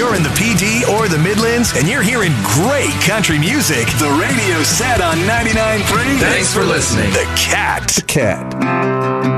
you're in the PD or the Midlands and you're hearing great country music, the radio's set on 99.3. Thanks for listening. The Cat.